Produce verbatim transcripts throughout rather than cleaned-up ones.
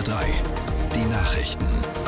drei, die Nachrichten.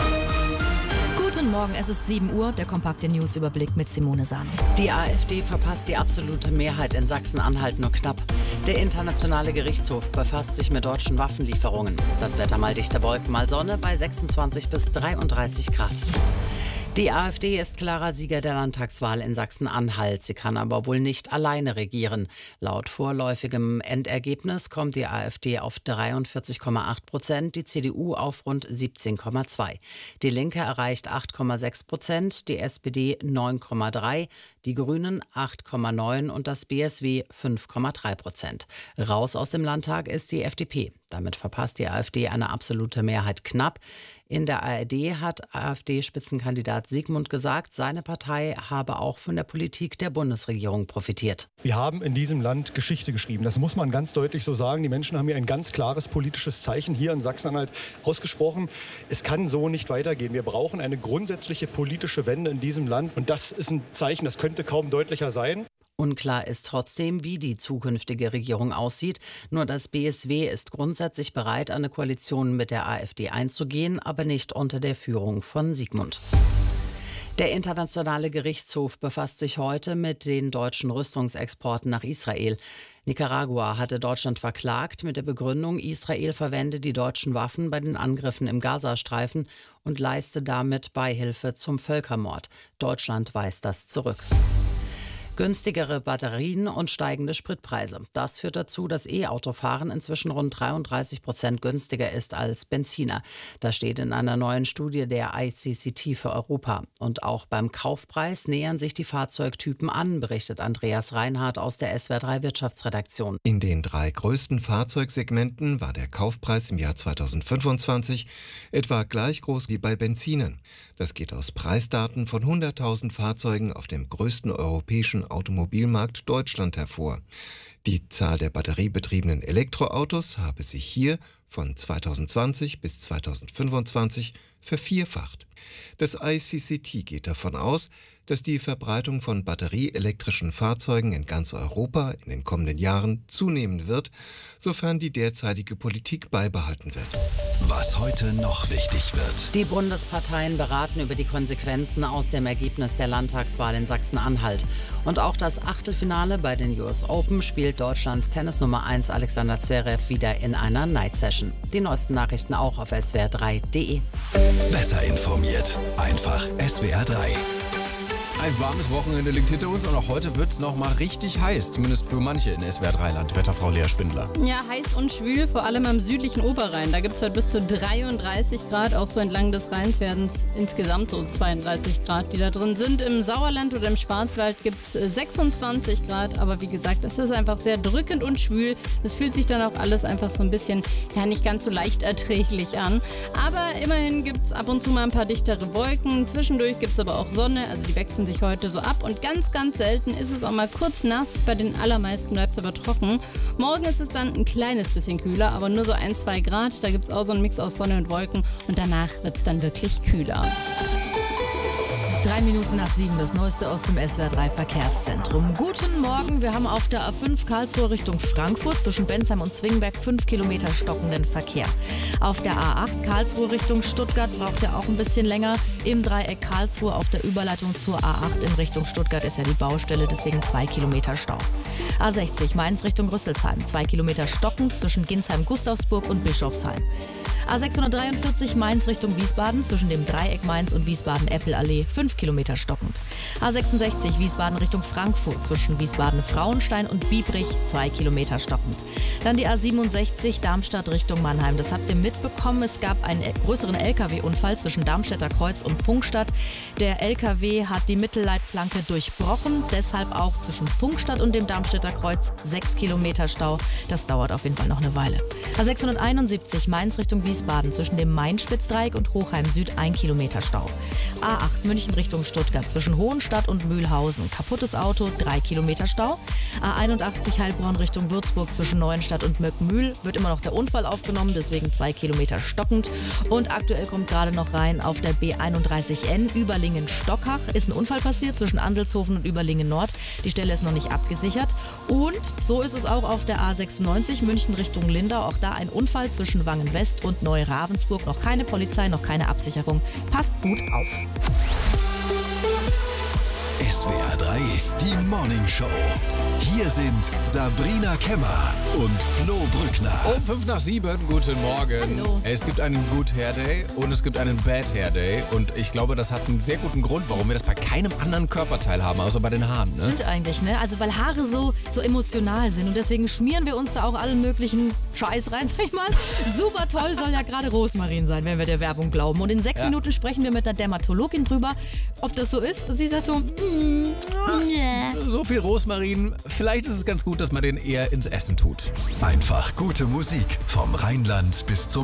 Guten Morgen, es ist sieben Uhr, der kompakte News-Überblick mit Simone Sahn. Die AfD verpasst die absolute Mehrheit in Sachsen-Anhalt nur knapp. Der Internationale Gerichtshof befasst sich mit deutschen Waffenlieferungen. Das Wetter mal dichte Wolken, mal Sonne bei sechsundzwanzig bis dreiunddreißig Grad. Die AfD ist klarer Sieger der Landtagswahl in Sachsen-Anhalt. Sie kann aber wohl nicht alleine regieren. Laut vorläufigem Endergebnis kommt die AfD auf dreiundvierzig Komma acht Prozent, die C D U auf rund siebzehn Komma zwei. Die Linke erreicht acht Komma sechs Prozent, die S P D neun Komma drei, die Grünen acht Komma neun und das B S W fünf Komma drei Prozent. Raus aus dem Landtag ist die F D P. Damit verpasst die AfD eine absolute Mehrheit knapp. In der A R D hat AfD-Spitzenkandidat Sigmund gesagt, seine Partei habe auch von der Politik der Bundesregierung profitiert. Wir haben in diesem Land Geschichte geschrieben. Das muss man ganz deutlich so sagen. Die Menschen haben hier ein ganz klares politisches Zeichen hier in Sachsen-Anhalt ausgesprochen. Es kann so nicht weitergehen. Wir brauchen eine grundsätzliche politische Wende in diesem Land. Und das ist ein Zeichen, das könnte kaum deutlicher sein. Unklar ist trotzdem, wie die zukünftige Regierung aussieht. Nur das B S W ist grundsätzlich bereit, eine Koalition mit der AfD einzugehen, aber nicht unter der Führung von Sigmund. Der Internationale Gerichtshof befasst sich heute mit den deutschen Rüstungsexporten nach Israel. Nicaragua hatte Deutschland verklagt mit der Begründung, Israel verwende die deutschen Waffen bei den Angriffen im Gazastreifen und leiste damit Beihilfe zum Völkermord. Deutschland weist das zurück. Günstigere Batterien und steigende Spritpreise. Das führt dazu, dass E-Autofahren inzwischen rund dreiunddreißig Prozent günstiger ist als Benziner. Das steht in einer neuen Studie der I C C T für Europa. Und auch beim Kaufpreis nähern sich die Fahrzeugtypen an, berichtet Andreas Reinhardt aus der S W R drei Wirtschaftsredaktion. In den drei größten Fahrzeugsegmenten war der Kaufpreis im Jahr zweitausendfünfundzwanzig etwa gleich groß wie bei Benzinern. Das geht aus Preisdaten von hunderttausend Fahrzeugen auf dem größten europäischen Automobilmarkt Deutschland hervor. Die Zahl der batteriebetriebenen Elektroautos habe sich hier von zweitausendzwanzig bis zweitausendfünfundzwanzig vervierfacht. Das I C C T geht davon aus, dass die Verbreitung von batterieelektrischen Fahrzeugen in ganz Europa in den kommenden Jahren zunehmen wird, sofern die derzeitige Politik beibehalten wird. Was heute noch wichtig wird. Die Bundesparteien beraten über die Konsequenzen aus dem Ergebnis der Landtagswahl in Sachsen-Anhalt. Und auch das Achtelfinale bei den U S Open spielt Deutschlands Tennis Nummer eins Alexander Zverev wieder in einer Night Session. Die neuesten Nachrichten auch auf S W R drei Punkt de. Besser informiert. Einfach S W R drei. Ein warmes Wochenende liegt hinter uns und auch heute wird es noch mal richtig heiß, zumindest für manche in S W R drei Land. Wetterfrau Lea Spindler. Ja, heiß und schwül, vor allem am südlichen Oberrhein. Da gibt es heute bis zu dreiunddreißig Grad. Auch so entlang des Rheins werden es insgesamt so zweiunddreißig Grad, die da drin sind. Im Sauerland oder im Schwarzwald gibt es sechsundzwanzig Grad. Aber wie gesagt, es ist einfach sehr drückend und schwül. Es fühlt sich dann auch alles einfach so ein bisschen, ja, nicht ganz so leicht erträglich an. Aber immerhin gibt es ab und zu mal ein paar dichtere Wolken. Zwischendurch gibt es aber auch Sonne, also die wechseln sich heute so ab und ganz, ganz selten ist es auch mal kurz nass. Bei den allermeisten bleibt es aber trocken. Morgen ist es dann ein kleines bisschen kühler, aber nur so ein, zwei Grad. Da gibt es auch so einen Mix aus Sonne und Wolken und danach wird es dann wirklich kühler. Drei Minuten nach sieben, das Neueste aus dem S W R drei Verkehrszentrum. Guten Morgen, wir haben auf der A fünf Karlsruhe Richtung Frankfurt zwischen Bensheim und Zwingberg fünf Kilometer stockenden Verkehr. Auf der A acht Karlsruhe Richtung Stuttgart braucht er auch ein bisschen länger. Im Dreieck Karlsruhe auf der Überleitung zur A acht in Richtung Stuttgart ist ja die Baustelle, deswegen zwei Kilometer Stau. A sechzig Mainz Richtung Rüsselsheim, zwei Kilometer stockend zwischen Ginsheim-Gustavsburg und Bischofsheim. A sechshundertdreiundvierzig Mainz Richtung Wiesbaden zwischen dem Dreieck Mainz und Wiesbaden-Eppelallee fünf Kilometer stockend. A sechsundsechzig Wiesbaden Richtung Frankfurt zwischen Wiesbaden-Frauenstein und Biebrich zwei Kilometer stockend. Dann die A siebenundsechzig Darmstadt Richtung Mannheim. Das habt ihr mitbekommen. Es gab einen größeren L K W-Unfall zwischen Darmstädter Kreuz und Pfungstadt. Der L K W hat die Mittelleitplanke durchbrochen. Deshalb auch zwischen Pfungstadt und dem Darmstädter Kreuz sechs Kilometer Stau. Das dauert auf jeden Fall noch eine Weile. A sechshunderteinundsiebzig Mainz Richtung Wiesbaden zwischen dem Main-Spitzdreieck und Hochheim Süd ein Kilometer Stau. A acht München Richtung Stuttgart zwischen Hohenstadt und Mühlhausen. Kaputtes Auto, drei Kilometer Stau. A einundachtzig Heilbronn Richtung Würzburg zwischen Neuenstadt und Möckenmühl wird immer noch der Unfall aufgenommen, deswegen zwei Kilometer stockend. Und aktuell kommt gerade noch rein auf der B einunddreißig N Überlingen-Stockach. Ist ein Unfall passiert zwischen Andelshofen und Überlingen-Nord. Die Stelle ist noch nicht abgesichert. Und so ist es auch auf der A sechsundneunzig München Richtung Lindau. Auch da ein Unfall zwischen Wangen-West und Neu-Ravensburg. Noch keine Polizei, noch keine Absicherung. Passt gut auf. S W R drei, die Morning Show. Hier sind Sabrina Kemmer und Flo Brückner. Um fünf nach sieben, guten Morgen. Hallo. Es gibt einen Good Hair Day und es gibt einen Bad Hair Day. Und ich glaube, das hat einen sehr guten Grund, warum wir das bei keinem anderen Körperteil haben, außer bei den Haaren. Ne? Stimmt eigentlich, ne? Also weil Haare so, so emotional sind und deswegen schmieren wir uns da auch allen möglichen Scheiß rein, sag ich mal. Super toll soll ja gerade Rosmarin sein, wenn wir der Werbung glauben. Und in sechs Ja. Minuten sprechen wir mit der Dermatologin drüber, ob das so ist. Und sie sagt so, mm, yeah. So viel Rosmarin, vielleicht ist es ganz gut, dass man den eher ins Essen tut. Einfach gute Musik vom Rheinland bis zum